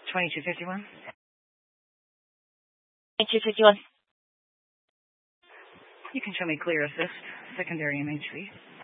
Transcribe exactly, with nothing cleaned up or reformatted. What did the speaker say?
twenty-two fifty-one. twenty-two fifty-one. You can show me clear assist, secondary M H V.